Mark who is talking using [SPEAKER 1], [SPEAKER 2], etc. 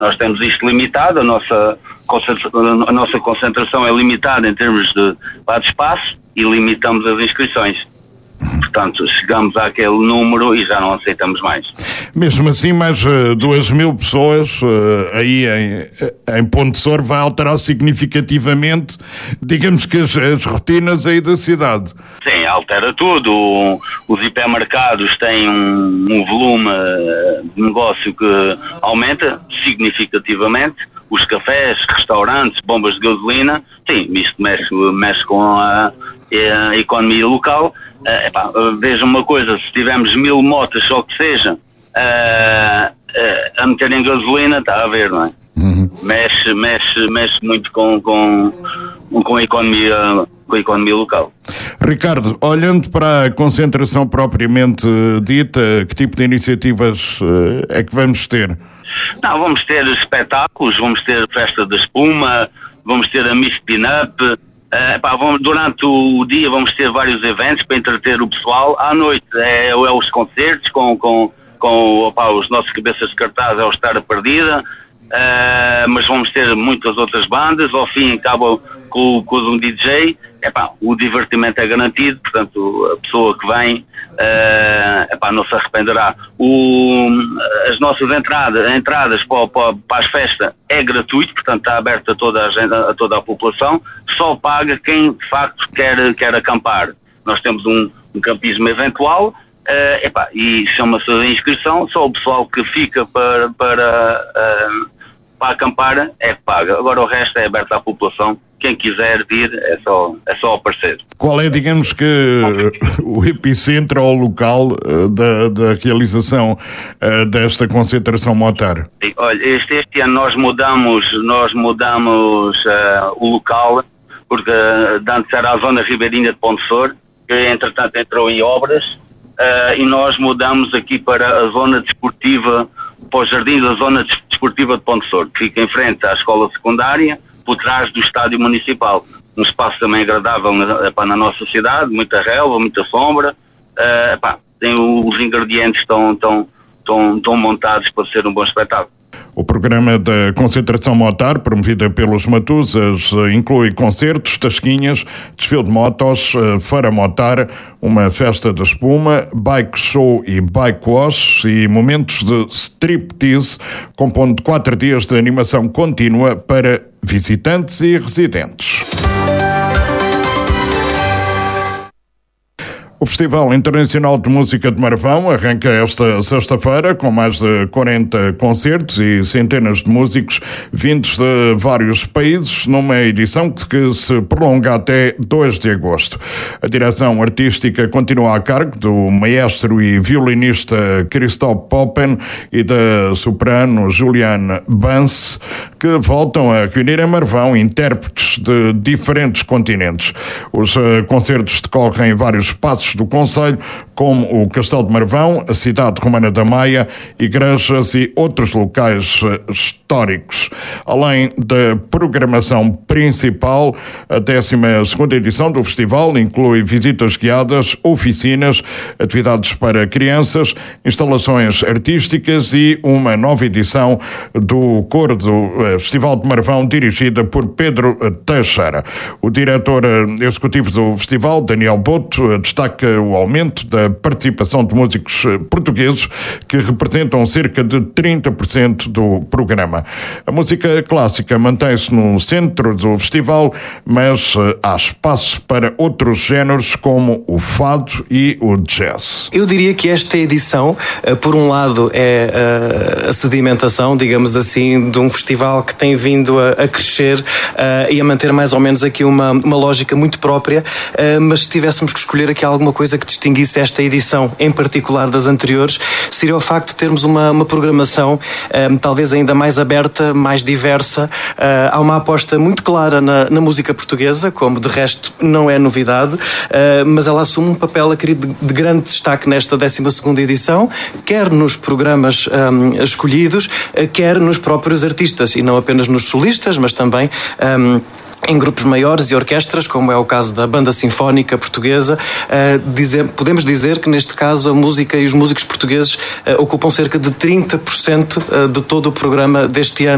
[SPEAKER 1] Nós temos isto limitado, a nossa concentração é limitada em termos de espaço e limitamos as inscrições. Portanto, chegamos àquele número e já não aceitamos mais.
[SPEAKER 2] Mesmo assim, mais 2.000 pessoas aí em Ponte Sor vai alterar significativamente, digamos que as rotinas aí da cidade.
[SPEAKER 1] Sim, altera tudo. Os hipermercados têm um volume de negócio que aumenta significativamente. Os cafés, restaurantes, bombas de gasolina, sim, isto mexe com a economia local. Veja uma coisa, se tivermos 1.000 motas, só que seja, a meter em gasolina, está a ver, não é?
[SPEAKER 2] Uhum.
[SPEAKER 1] Mexe muito com a economia local.
[SPEAKER 2] Ricardo, olhando para a concentração propriamente dita, que tipo de iniciativas é que vamos ter?
[SPEAKER 1] Não, vamos ter espetáculos, vamos ter festa de espuma, vamos ter a Miss Pin-Up. Durante o dia vamos ter vários eventos para entreter o pessoal. À noite é os concertos com os nossos cabeças de cartaz, é o Estar a Perdida, mas vamos ter muitas outras bandas. Ao fim acaba com um DJ. O divertimento é garantido, portanto a pessoa que vem não se arrependerá. As nossas entradas para as festas é gratuito, portanto está aberto a toda a população, só paga quem de facto quer acampar. Nós temos um campismo eventual, e chama-se a inscrição, só o pessoal que fica para acampar é que paga. Agora o resto é aberto à população. Quem quiser vir é só aparecer. Qual
[SPEAKER 2] é, digamos que, o epicentro ou local da realização desta concentração motar?
[SPEAKER 1] Olha, este ano nós mudamos o local, porque antes era a zona ribeirinha de Ponte Sor, que entretanto entrou em obras, e nós mudamos aqui para a zona desportiva, para o jardim da zona desportiva de Ponte Sor, que fica em frente à escola secundária, por trás do estádio municipal. Um espaço também agradável na nossa cidade, muita relva, muita sombra. Tem os ingredientes estão montados para ser um bom espetáculo.
[SPEAKER 2] O programa da concentração motar, promovida pelos Matuzas, inclui concertos, tasquinhas, desfile de motos, feira motar, uma festa de espuma, bike show e bike wash e momentos de striptease, compondo 4 dias de animação contínua para visitantes e residentes. O Festival Internacional de Música de Marvão arranca esta sexta-feira com mais de 40 concertos e centenas de músicos vindos de vários países, numa edição que se prolonga até 2 de agosto. A direção artística continua a cargo do maestro e violinista Christoph Poppen e da soprano Juliane Bance, que voltam a reunir em Marvão intérpretes de diferentes continentes. Os concertos decorrem em vários espaços do concelho, como o Castelo de Marvão, a cidade romana da Maia, igrejas e outros locais históricos. Além da programação principal, a 12ª edição do festival inclui visitas guiadas, oficinas, atividades para crianças, instalações artísticas e uma nova edição do coro do Festival de Marvão, dirigida por Pedro Teixeira. O diretor executivo do festival, Daniel Boto, destaca o aumento da participação de músicos portugueses, que representam cerca de 30% do programa. A música clássica mantém-se no centro do festival, mas há espaço para outros géneros como o fado e o jazz.
[SPEAKER 3] Eu diria que esta edição, por um lado, é a sedimentação, digamos assim, de um festival que tem vindo a crescer e a manter mais ou menos aqui uma lógica muito própria, mas se tivéssemos que escolher aqui alguma coisa que distinguisse esta edição em particular das anteriores, seria o facto de termos uma programação talvez ainda mais aberta, mais diversa. Há uma aposta muito clara na música portuguesa, como de resto não é novidade, mas ela assume um papel, acredito, de grande destaque nesta 12ª edição, quer nos programas escolhidos, quer nos próprios artistas, e não apenas nos solistas, mas também em grupos maiores e orquestras, como é o caso da Banda Sinfónica Portuguesa. Podemos dizer que, neste caso, a música e os músicos portugueses ocupam cerca de 30% de todo o programa deste ano.